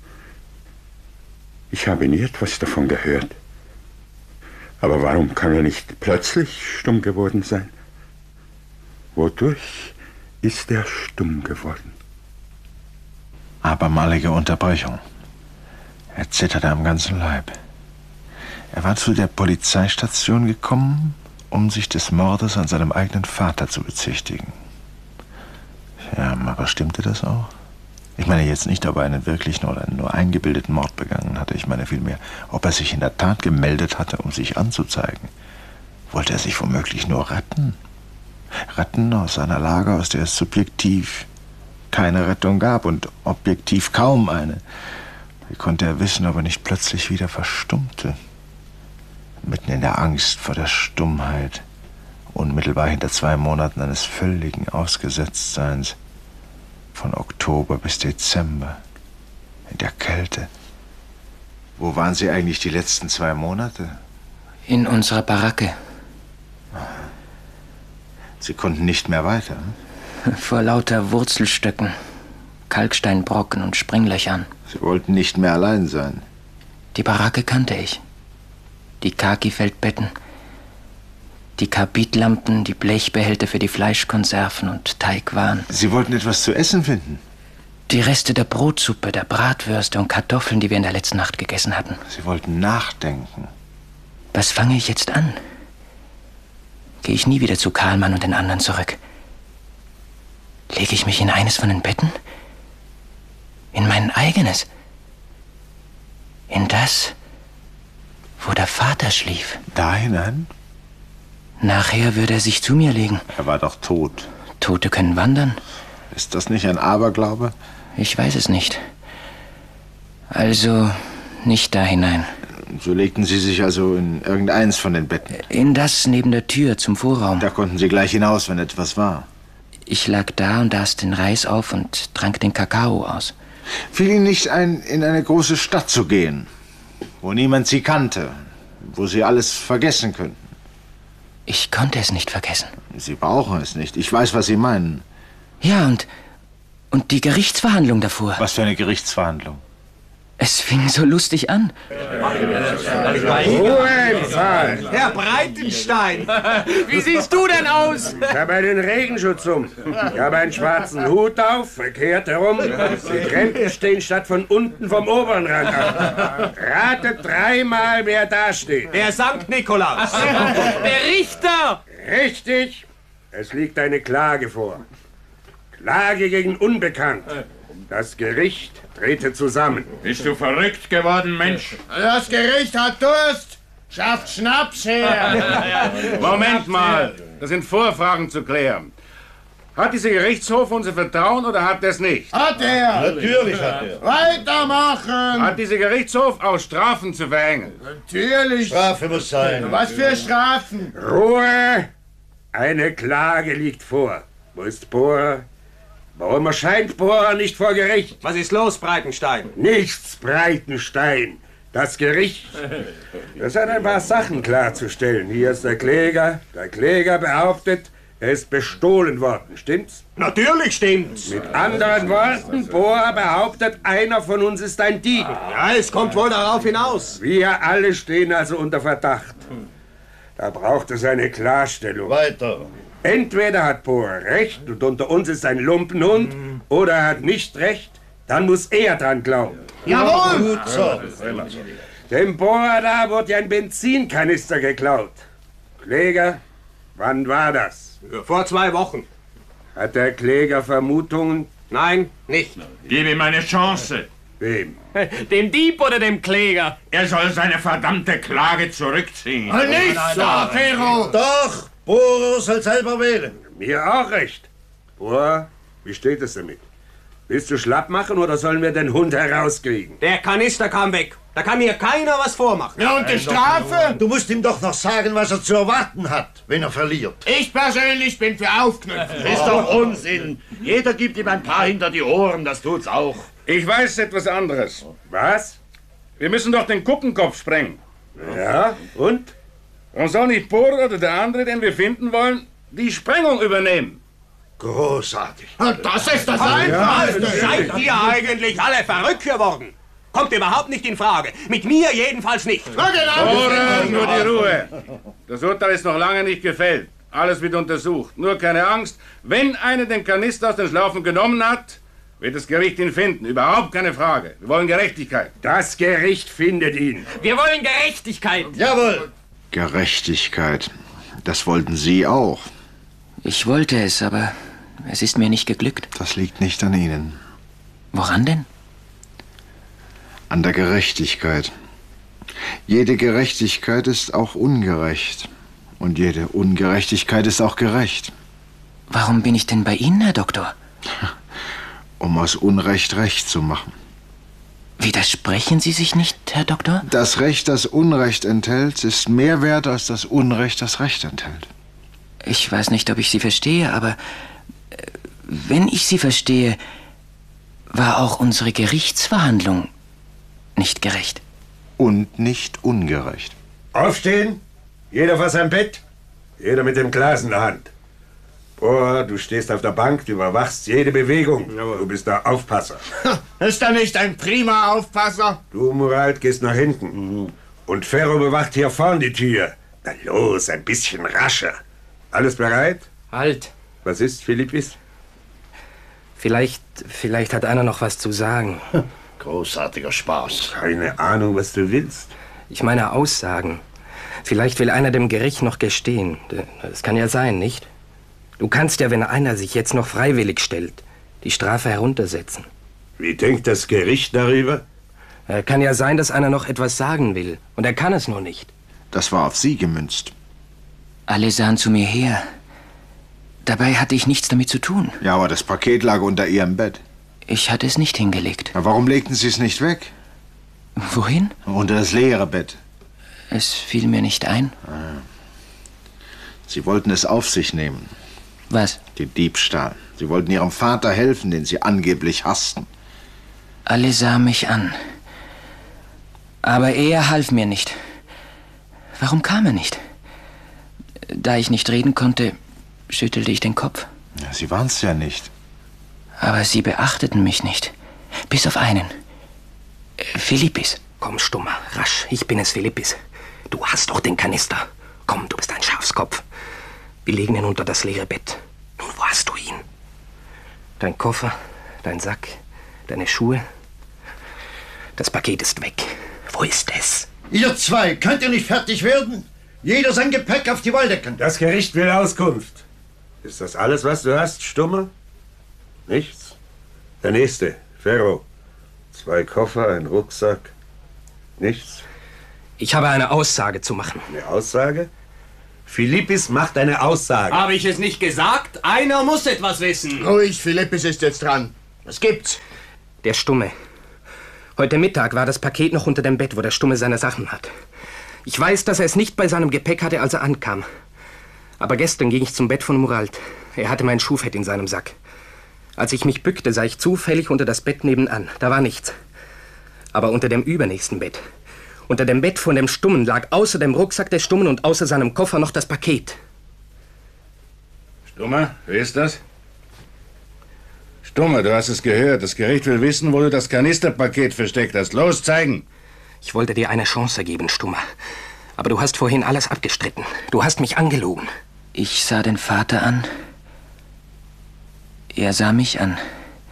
Ich habe nie etwas davon gehört. Aber warum kann er nicht plötzlich stumm geworden sein? Wodurch ist er stumm geworden? Abermalige Unterbrechung. Er zitterte am ganzen Leib. Er war zu der Polizeistation gekommen, um sich des Mordes an seinem eigenen Vater zu bezichtigen. Ja, aber stimmte das auch? Ich meine jetzt nicht, ob er einen wirklichen oder einen nur eingebildeten Mord begangen hatte. Ich meine vielmehr, ob er sich in der Tat gemeldet hatte, um sich anzuzeigen. Wollte er sich womöglich nur retten? Retten aus einer Lage, aus der es subjektiv keine Rettung gab und objektiv kaum eine. Wie konnte er wissen, ob er nicht plötzlich wieder verstummte? Mitten in der Angst vor der Stummheit, unmittelbar hinter zwei Monaten eines völligen Ausgesetztseins, von Oktober bis Dezember, in der Kälte. Wo waren Sie eigentlich die letzten zwei Monate? In unserer Baracke. Sie konnten nicht mehr weiter? Vor lauter Wurzelstöcken, Kalksteinbrocken und Springlöchern. Sie wollten nicht mehr allein sein? Die Baracke kannte ich. Die Khaki-Feldbetten, die Karbidlampen, die Blechbehälter für die Fleischkonserven und Teigwaren. Sie wollten etwas zu essen finden? Die Reste der Brotsuppe, der Bratwürste und Kartoffeln, die wir in der letzten Nacht gegessen hatten. Sie wollten nachdenken. Was fange ich jetzt an? Gehe ich nie wieder zu Karlmann und den anderen zurück? Lege ich mich in eines von den Betten? In mein eigenes? In das, wo der Vater schlief? Da hinein? Nachher würde er sich zu mir legen. Er war doch tot. Tote können wandern. Ist das nicht ein Aberglaube? Ich weiß es nicht. Also nicht da hinein. So legten Sie sich also in irgendeins von den Betten? In das neben der Tür zum Vorraum. Da konnten Sie gleich hinaus, wenn etwas war. Ich lag da und aß den Reis auf und trank den Kakao aus. Fiel Ihnen nicht ein, in eine große Stadt zu gehen, wo niemand Sie kannte, wo Sie alles vergessen könnten? Ich konnte es nicht vergessen. Sie brauchen es nicht. Ich weiß, was Sie meinen. Ja, und, und die Gerichtsverhandlung davor. Was für eine Gerichtsverhandlung? Es fing so lustig an. Ruhe im Saal! Herr Breitenstein, wie siehst du denn aus? Ich habe einen Regenschutz um. Ich habe einen schwarzen Hut auf, verkehrt herum. Die Krempen stehen statt von unten vom oberen Rand ab. Ratet dreimal, wer da steht. Der Sankt Nikolaus. Der Richter. Richtig. Es liegt eine Klage vor. Klage gegen Unbekannt. Das Gericht trete zusammen. Bist du verrückt geworden, Mensch? Das Gericht hat Durst. Schafft Schnaps her. Moment mal, das sind Vorfragen zu klären. Hat dieser Gerichtshof unser Vertrauen oder hat er es nicht? Hat er. Natürlich hat er. Weitermachen. Hat dieser Gerichtshof auch Strafen zu verhängen? Natürlich. Strafe muss sein. Was für Strafen? Ruhe! Eine Klage liegt vor. Wo ist Bohrer? Warum erscheint Bohrer nicht vor Gericht? Was ist los, Breitenstein? Nichts, Breitenstein. Das Gericht. Das hat ein paar Sachen klarzustellen. Hier ist der Kläger. Der Kläger behauptet, er ist bestohlen worden. Stimmt's? Natürlich stimmt's. Mit anderen Worten, Bohrer behauptet, einer von uns ist ein Dieb. Ja, es kommt wohl darauf hinaus. Wir alle stehen also unter Verdacht. Da braucht es eine Klarstellung. Weiter. Entweder hat Bohrer recht und unter uns ist ein Lumpenhund, oder er hat nicht recht, dann muss er dran glauben. Jawohl! Gut so. Dem Bohrer da wurde ein Benzinkanister geklaut. Kläger, wann war das? Vor zwei Wochen. Hat der Kläger Vermutungen? Nein, nicht. Gib ihm eine Chance. Wem? Dem Dieb oder dem Kläger? Er soll seine verdammte Klage zurückziehen. Nicht so, Ferro. Doch, Bohrer soll selber wählen. Mir auch recht. Bohrer, wie steht es damit? Willst du schlapp machen oder sollen wir den Hund herauskriegen? Der Kanister kam weg. Da kann mir keiner was vormachen. Ja, und die Strafe? Du musst ihm doch noch sagen, was er zu erwarten hat, wenn er verliert. Ich persönlich bin für Aufknüpfen. Ist doch Unsinn. Jeder gibt ihm ein paar hinter die Ohren, das tut's auch. Ich weiß etwas anderes. Was? Wir müssen doch den Kuckenkopf sprengen. Ja, und? Und soll nicht Bohrer oder der andere, den wir finden wollen, die Sprengung übernehmen? Großartig. Das ist das Einfachste. Seid ihr eigentlich alle verrückt geworden? Kommt überhaupt nicht in Frage. Mit mir jedenfalls nicht. Bohrer, nur die Ruhe. Das Urteil ist noch lange nicht gefällt. Alles wird untersucht. Nur keine Angst. Wenn einer den Kanister aus den Schlaufen genommen hat, wird das Gericht ihn finden. Überhaupt keine Frage. Wir wollen Gerechtigkeit. Das Gericht findet ihn. Wir wollen Gerechtigkeit. Jawohl. Gerechtigkeit. Das wollten Sie auch. Ich wollte es, aber es ist mir nicht geglückt. Das liegt nicht an Ihnen. Woran denn? An der Gerechtigkeit. Jede Gerechtigkeit ist auch ungerecht. Und jede Ungerechtigkeit ist auch gerecht. Warum bin ich denn bei Ihnen, Herr Doktor? Um aus Unrecht Recht zu machen. Widersprechen Sie sich nicht, Herr Doktor? Das Recht, das Unrecht enthält, ist mehr wert als das Unrecht, das Recht enthält. Ich weiß nicht, ob ich Sie verstehe, aber äh, wenn ich Sie verstehe, war auch unsere Gerichtsverhandlung nicht gerecht. Und nicht ungerecht. Aufstehen. Jeder vor sein Bett. Jeder mit dem Glas in der Hand. Boah, du stehst auf der Bank, du überwachst jede Bewegung. Du bist der Aufpasser. Ist er nicht ein prima Aufpasser? Du, Murat, gehst nach hinten. Und Ferro bewacht hier vorn die Tür. Na los, ein bisschen rascher. Alles bereit? Halt. Was ist, Philippis? Vielleicht, vielleicht hat einer noch was zu sagen. Großartiger Spaß. Keine Ahnung, was du willst. Ich meine Aussagen. Vielleicht will einer dem Gericht noch gestehen. Das kann ja sein, nicht? Du kannst ja, wenn einer sich jetzt noch freiwillig stellt, die Strafe heruntersetzen. Wie denkt das Gericht darüber? Äh, kann ja sein, dass einer noch etwas sagen will. Und er kann es nur nicht. Das war auf Sie gemünzt. Alle sahen zu mir her. Dabei hatte ich nichts damit zu tun. Ja, aber das Paket lag unter Ihrem Bett. Ich hatte es nicht hingelegt. Na, warum legten Sie es nicht weg? Wohin? Unter das leere Bett. Es fiel mir nicht ein. Ah. Sie wollten es auf sich nehmen. Was? Den Diebstahl. Sie wollten Ihrem Vater helfen, den Sie angeblich hassten. Alle sahen mich an. Aber er half mir nicht. Warum kam er nicht? Da ich nicht reden konnte, schüttelte ich den Kopf. Ja, Sie waren's ja nicht. Aber Sie beachteten mich nicht. Bis auf einen. Philippis. Komm, Stummer, rasch. Ich bin es, Philippis. Du hast doch den Kanister. Komm, du bist ein Schafskopf. Wir legen ihn unter das leere Bett. Nun, wo hast du ihn? Dein Koffer, dein Sack, deine Schuhe. Das Paket ist weg. Wo ist es? Ihr zwei, könnt ihr nicht fertig werden? Jeder sein Gepäck auf die Waldecken. Das Gericht will Auskunft. Ist das alles, was du hast, Stummer? Nichts? Der nächste, Ferro. Zwei Koffer, ein Rucksack. Nichts? Ich habe eine Aussage zu machen. Eine Aussage? Philippis macht eine Aussage. Habe ich es nicht gesagt? Einer muss etwas wissen. Ruhig, Philippis ist jetzt dran. Was gibt's? Der Stumme. Heute Mittag war das Paket noch unter dem Bett, wo der Stumme seine Sachen hat. Ich weiß, dass er es nicht bei seinem Gepäck hatte, als er ankam. Aber gestern ging ich zum Bett von Muralt. Er hatte mein Schuhfett in seinem Sack. Als ich mich bückte, sah ich zufällig unter das Bett nebenan. Da war nichts. Aber unter dem übernächsten Bett, unter dem Bett von dem Stummen, lag außer dem Rucksack des Stummen und außer seinem Koffer noch das Paket. Stummer, wer ist das? Stummer, du hast es gehört. Das Gericht will wissen, wo du das Kanisterpaket versteckt hast. Los, zeigen! Ich wollte dir eine Chance geben, Stummer. Aber du hast vorhin alles abgestritten. Du hast mich angelogen. Ich sah den Vater an. Er sah mich an.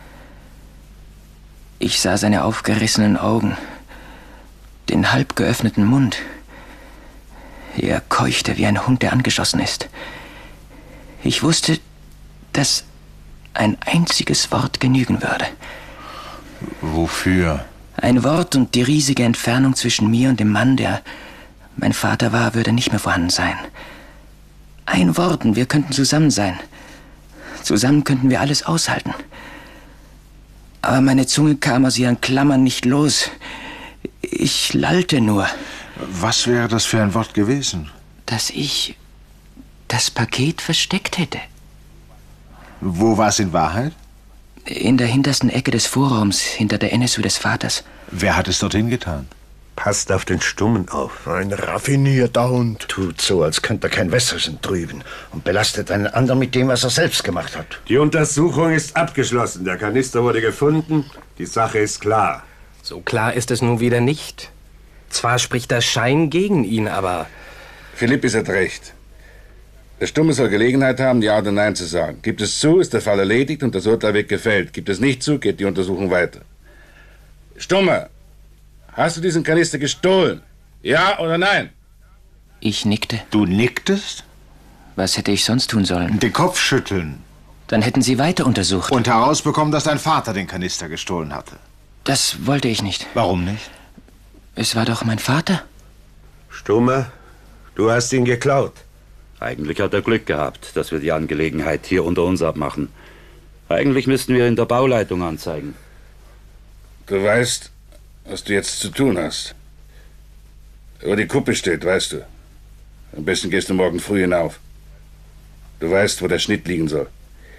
Ich sah seine aufgerissenen Augen, den halb geöffneten Mund. Er keuchte wie ein Hund, der angeschossen ist. Ich wusste, dass ein einziges Wort genügen würde. Wofür? Ein Wort und die riesige Entfernung zwischen mir und dem Mann, der mein Vater war, würde nicht mehr vorhanden sein. Ein Wort und wir könnten zusammen sein. Zusammen könnten wir alles aushalten. Aber meine Zunge kam aus ihren Klammern nicht los. Ich lallte nur. Was wäre das für ein Wort gewesen? Dass ich das Paket versteckt hätte. Wo war es in Wahrheit? In der hintersten Ecke des Vorraums, hinter der N S U des Vaters. Wer hat es dorthin getan? Passt auf den Stummen auf. Ein raffinierter Hund. Tut so, als könnte er kein Wässerchen trüben und belastet einen anderen mit dem, was er selbst gemacht hat. Die Untersuchung ist abgeschlossen. Der Kanister wurde gefunden. Die Sache ist klar. So klar ist es nun wieder nicht. Zwar spricht der Schein gegen ihn, aber... Philippis hat recht. Der Stumme soll Gelegenheit haben, Ja oder Nein zu sagen. Gibt es zu, ist der Fall erledigt und das Urteil wird gefällt. Gibt es nicht zu, geht die Untersuchung weiter. Stumme, hast du diesen Kanister gestohlen? Ja oder nein? Ich nickte. Du nicktest? Was hätte ich sonst tun sollen? Den Kopf schütteln. Dann hätten Sie weiter untersucht. Und herausbekommen, dass dein Vater den Kanister gestohlen hatte. Das wollte ich nicht. Warum nicht? Es war doch mein Vater. Stummer, du hast ihn geklaut. Eigentlich hat er Glück gehabt, dass wir die Angelegenheit hier unter uns abmachen. Eigentlich müssten wir in der Bauleitung anzeigen. Du weißt, was du jetzt zu tun hast. Wo die Kuppe steht, weißt du. Am besten gehst du morgen früh hinauf. Du weißt, wo der Schnitt liegen soll.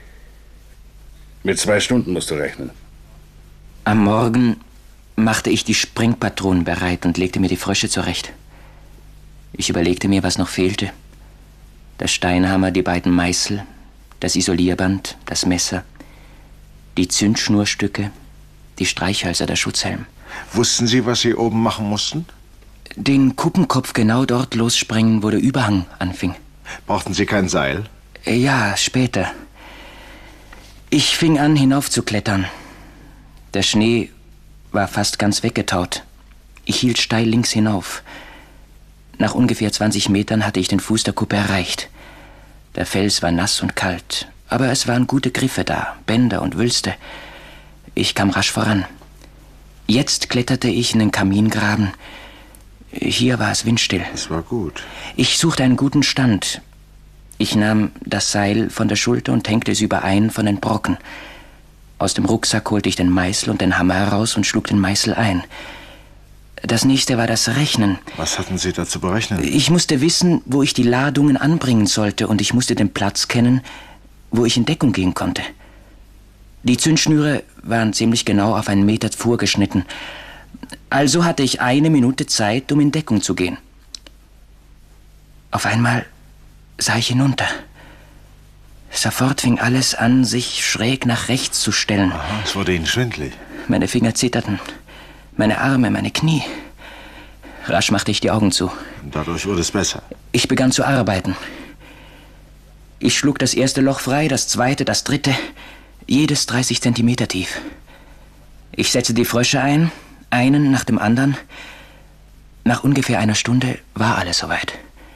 Mit zwei Stunden musst du rechnen. Am Morgen machte ich die Sprengpatronen bereit und legte mir die Frösche zurecht. Ich überlegte mir, was noch fehlte. Der Steinhammer, die beiden Meißel, das Isolierband, das Messer, die Zündschnurstücke, die Streichhölzer, der Schutzhelm. Wussten Sie, was Sie oben machen mussten? Den Kuppenkopf genau dort lossprengen, wo der Überhang anfing. Brauchten Sie kein Seil? Ja, später. Ich fing an, hinaufzuklettern. Der Schnee war fast ganz weggetaut. Ich hielt steil links hinauf. Nach ungefähr zwanzig Metern hatte ich den Fuß der Kuppe erreicht. Der Fels war nass und kalt, aber es waren gute Griffe da, Bänder und Wülste. Ich kam rasch voran. Jetzt kletterte ich in den Kamingraben. Hier war es windstill. Das war gut. Ich suchte einen guten Stand. Ich nahm das Seil von der Schulter und hängte es über einen von den Brocken. Aus dem Rucksack holte ich den Meißel und den Hammer heraus und schlug den Meißel ein. Das nächste war das Rechnen. Was hatten Sie da zu berechnen? Ich musste wissen, wo ich die Ladungen anbringen sollte, und ich musste den Platz kennen, wo ich in Deckung gehen konnte. Die Zündschnüre waren ziemlich genau auf einen Meter vorgeschnitten. Also hatte ich eine Minute Zeit, um in Deckung zu gehen. Auf einmal sah ich hinunter. Sofort fing alles an, sich schräg nach rechts zu stellen. Aha, es wurde Ihnen schwindelig. Meine Finger zitterten. Meine Arme, meine Knie. Rasch machte ich die Augen zu. Dadurch wurde es besser. Ich begann zu arbeiten. Ich schlug das erste Loch frei, das zweite, das dritte, jedes dreißig Zentimeter tief. Ich setzte die Frösche ein, einen nach dem anderen. Nach ungefähr einer Stunde war alles soweit.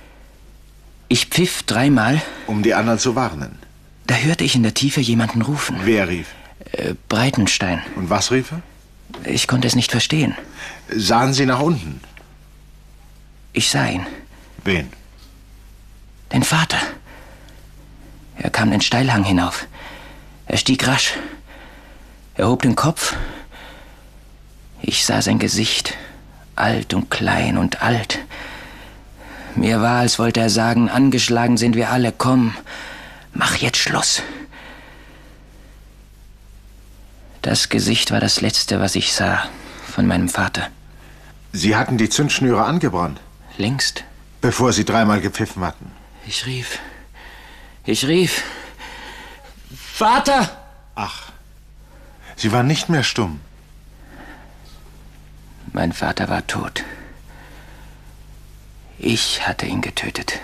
Ich pfiff dreimal. Um die anderen zu warnen. Da hörte ich in der Tiefe jemanden rufen. Wer rief? Äh, Breitenstein. Und was rief er? Ich konnte es nicht verstehen. Sahen Sie nach unten? Ich sah ihn. Wen? Den Vater. Er kam den Steilhang hinauf. Er stieg rasch. Er hob den Kopf. Ich sah sein Gesicht. Alt und klein und alt. Mir war, als wollte er sagen, angeschlagen sind wir alle. Komm, mach jetzt Schluss. Das Gesicht war das Letzte, was ich sah von meinem Vater. Sie hatten die Zündschnüre angebrannt? Längst. Bevor Sie dreimal gepfiffen hatten? Ich rief. Ich rief. Vater! Ach, Sie waren nicht mehr stumm. Mein Vater war tot. Ich hatte ihn getötet.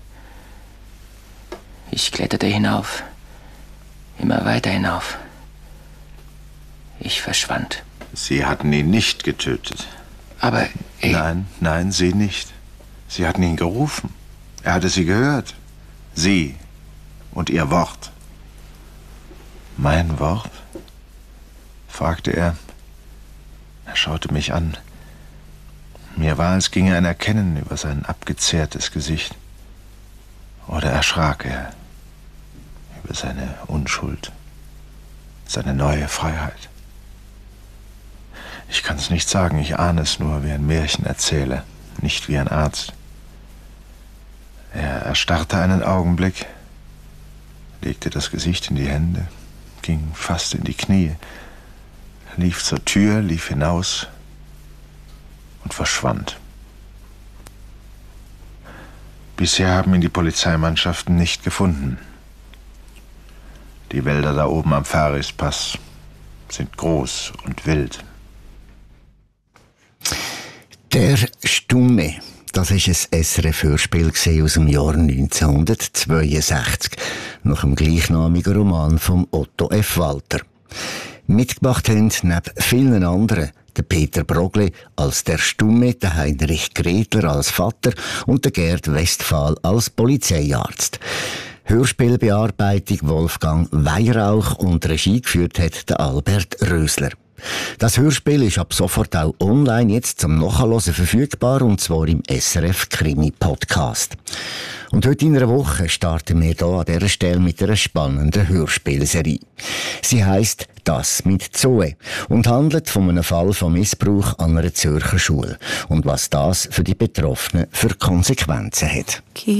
Ich kletterte hinauf. Immer weiter hinauf. Ich verschwand. Sie hatten ihn nicht getötet. Aber ich... Nein, nein, Sie nicht. Sie hatten ihn gerufen. Er hatte Sie gehört. Sie und Ihr Wort. Mein Wort? Fragte er. Er schaute mich an. Mir war, als ginge ein Erkennen über sein abgezehrtes Gesicht. Oder erschrak er über seine Unschuld, seine neue Freiheit. Ich kann es nicht sagen, ich ahne es nur wie ein Märchenerzähler, nicht wie ein Arzt. Er erstarrte einen Augenblick, legte das Gesicht in die Hände, ging fast in die Knie, lief zur Tür, lief hinaus und verschwand. Bisher haben ihn die Polizeimannschaften nicht gefunden. Die Wälder da oben am Farispass sind groß und wild. Der Stumme, das war ein S R F-Hörspiel aus dem Jahr neunzehnhundertzweiundsechzig, nach dem gleichnamigen Roman von Otto F. Walter. Mitgemacht haben neben vielen anderen der Peter Brogle als der Stumme, der Heinrich Gretler als Vater und der Gerd Westphal als Polizeiarzt. Hörspielbearbeitung Wolfgang Weyrauch und Regie geführt hat der Albert Rösler. Das Hörspiel ist ab sofort auch online jetzt zum Nachhören verfügbar, und zwar im S R F Krimi Podcast. Und heute in einer Woche starten wir hier an dieser Stelle mit einer spannenden Hörspielserie. Sie heisst «Das mit Zoe» und handelt von einem Fall von Missbrauch an einer Zürcher Schule und was das für die Betroffenen für Konsequenzen hat.